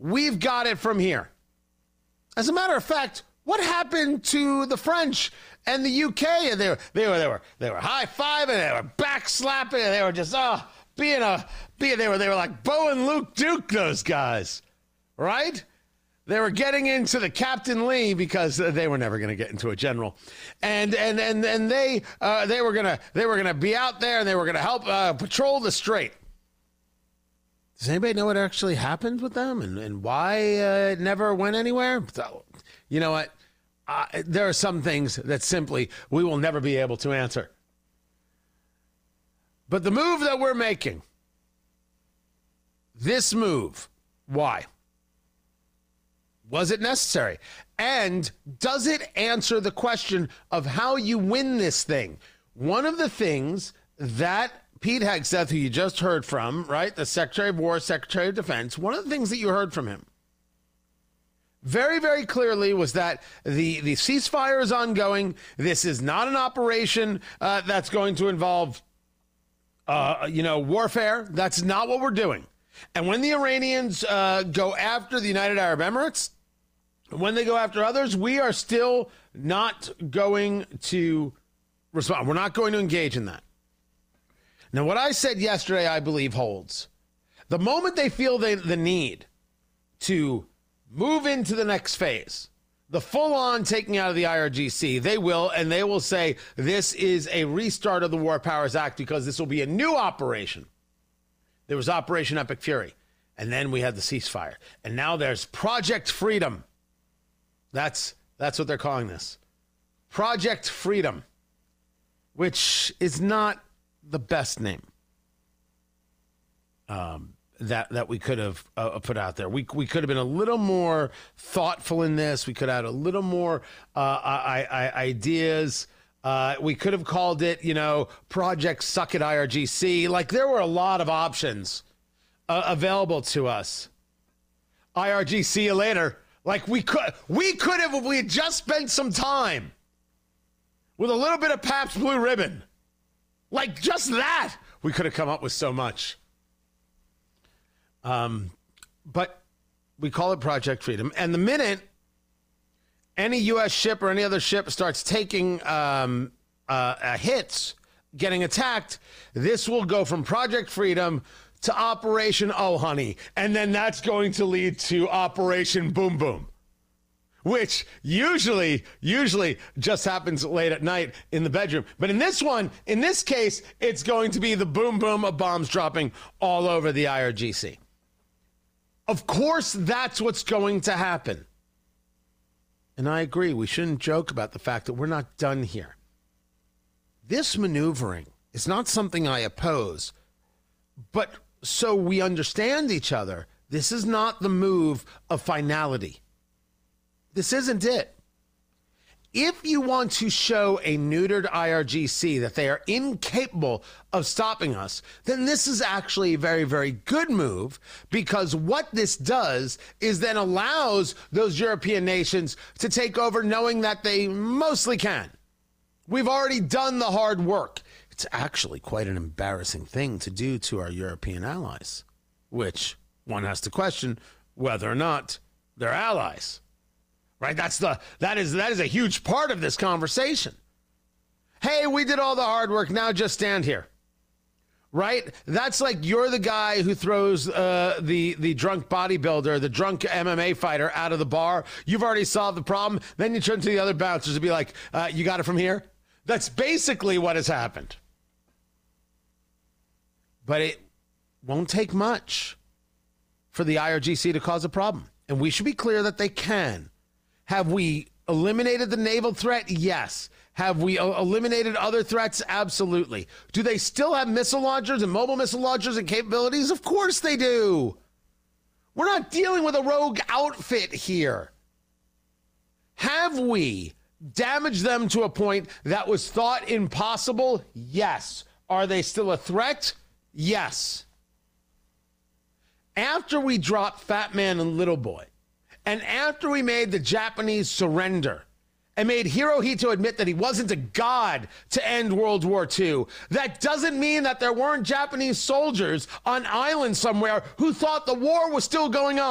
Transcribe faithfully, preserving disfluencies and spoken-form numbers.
We've got it from here. As a matter of fact, what happened to the French and the U K? They were they were they were they were high fiving, they were back slapping, and they were just oh being a being they were they were like Bo and Luke Duke, those guys, right? They were getting into the Captain Lee because they were never going to get into a general, and and and and they uh, they were gonna they were gonna be out there and they were gonna help uh, patrol the strait. Does anybody know what actually happened with them and, and why uh, it never went anywhere? So, you know what? Uh, there are some things that simply we will never be able to answer. But the move that we're making, this move, why? Was it necessary? And does it answer the question of how you win this thing? One of the things that Pete Hegseth, who you just heard from, right, the Secretary of War, Secretary of Defense, one of the things that you heard from him very, very clearly was that the, the ceasefire is ongoing. This is not an operation uh, that's going to involve, uh, you know, warfare. That's not what we're doing. And when the Iranians uh, go after the United Arab Emirates, when they go after others, we are still not going to respond. We're not going to engage in that. Now, what I said yesterday, I believe, holds. The moment they feel they, the need to move into the next phase, the full-on taking out of the I R G C, they will, and they will say this is a restart of the War Powers Act because this will be a new operation. There was Operation Epic Fury, and then we had the ceasefire. And now there's Project Freedom. That's, that's what they're calling this. Project Freedom, which is not the best name um, that that we could have uh, put out there. We we could have been a little more thoughtful in this. We could have had a little more uh, I, I, ideas. Uh, we could have called it, you know, Project Suck It I R G C. Like there were a lot of options uh, available to us. I R G C you later. Like we could we could have if we had just spent some time with a little bit of Pabst Blue Ribbon. Like just that, we could have come up with so much. Um, but we call it Project Freedom. And the minute any U S ship or any other ship starts taking um, uh, uh, hits, getting attacked, this will go from Project Freedom to Operation Oh Honey. And then that's going to lead to Operation Boom Boom, which usually, usually just happens late at night in the bedroom. But in this one, in this case, it's going to be the boom boom of bombs dropping all over the I R G C. Of course, that's what's going to happen. And I agree, we shouldn't joke about the fact that we're not done here. This maneuvering is not something I oppose, but so we understand each other, this is not the move of finality. This isn't it. If you want to show a neutered I R G C that they are incapable of stopping us, then this is actually a very, very good move, because what this does is then allows those European nations to take over knowing that they mostly can. We've already done the hard work. It's actually quite an embarrassing thing to do to our European allies, which one has to question whether or not they're allies. Right? That's the that is that is a huge part of this conversation. Hey, we did all the hard work, now just stand here. Right? That's like you're the guy who throws uh, the the drunk bodybuilder, the drunk M M A fighter out of the bar. You've already solved the problem. Then you turn to the other bouncers and be like, uh, you got it from here? That's basically what has happened. But it won't take much for the I R G C to cause a problem. And we should be clear that they can. Have we eliminated the naval threat? Yes. Have we eliminated other threats? Absolutely. Do they still have missile launchers and mobile missile launchers and capabilities? Of course they do. We're not dealing with a rogue outfit here. Have we damaged them to a point that was thought impossible? Yes. Are they still a threat? Yes. After we dropped Fat Man and Little Boy, and after we made the Japanese surrender and made Hirohito admit that he wasn't a god to end World War Two, that doesn't mean that there weren't Japanese soldiers on island somewhere who thought the war was still going on.